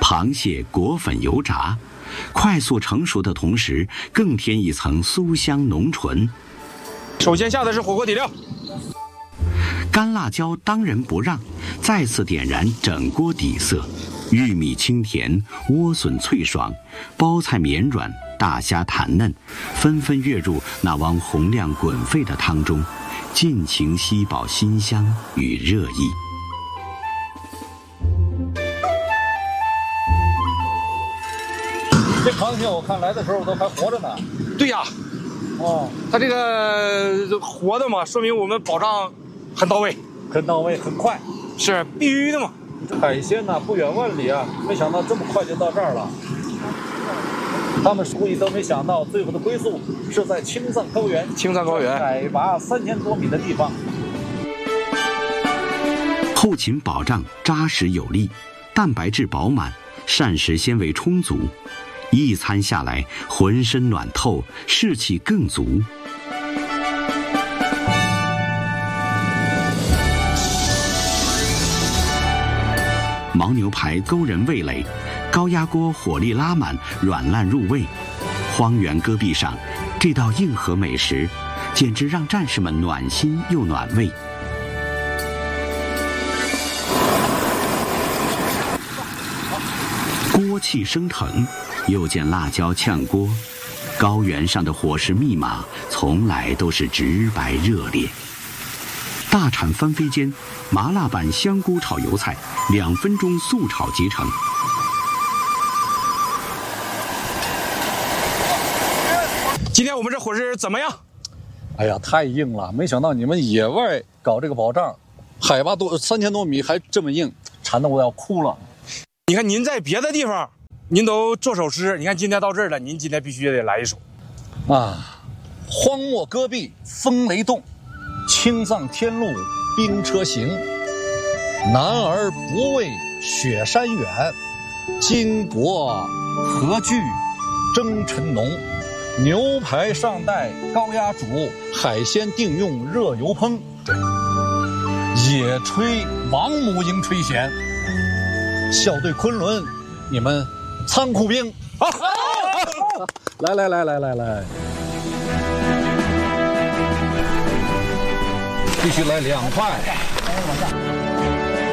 螃蟹裹粉油炸，快速成熟的同时，更添一层酥香浓醇。 首先下的是火锅底料， 干辣椒当仁不让，再次点燃整锅底色。玉米清甜，莴笋脆爽，包菜绵软，大虾弹嫩，纷纷跃入那汪洪亮滚沸的汤中，尽情吸饱馨香与热意。 这螃蟹我看来的时候都还活着呢。 对呀， 哦， 它这个活的嘛，说明我们保障很到位， 很到位，很快， 是必须的嘛。 海鲜呢不远万里啊，没想到这么快就到这儿了。他们估计都没想到，最后的归宿是在青藏高原。 青藏高原海拔3000多米的地方。 后勤保障扎实有力，蛋白质饱满，膳食纤维充足，一餐下来浑身暖透，士气更足。牦牛排勾人味蕾，高压锅火力拉满，软烂入味。荒原戈壁上，这道硬核美食，简直让战士们暖心又暖胃。锅气升腾，又见辣椒炝锅。高原上的伙食密码，从来都是直白热烈。大铲翻飞间，麻辣版香菇炒油菜2分钟速炒即成。 今天我们这伙食怎么样？ 哎呀，太硬了！没想到你们野外搞这个保障，海拔3000多米还这么硬，馋得我要哭了。 你看您在别的地方，您都做首诗，你看今天到这儿了，您今天必须得来一首。 啊，荒漠戈壁风雷动，青藏天路兵车行。男儿不畏雪山远，巾帼何惧征尘浓。牛排上带高压煮，海鲜定用热油烹。对，野炊王母迎炊弦。校对昆仑，你们仓库兵。好，来，必须来2块。